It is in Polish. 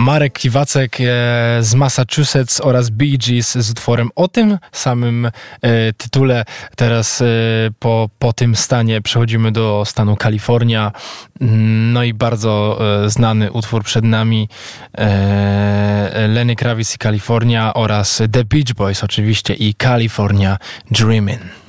Marek Kiwacek z Massachusetts oraz Bee Gees z utworem o tym samym tytule. Teraz po tym stanie przechodzimy do stanu Kalifornia. No i bardzo znany utwór przed nami, Lenny Kravitz i Kalifornia oraz The Beach Boys oczywiście i California Dreamin'.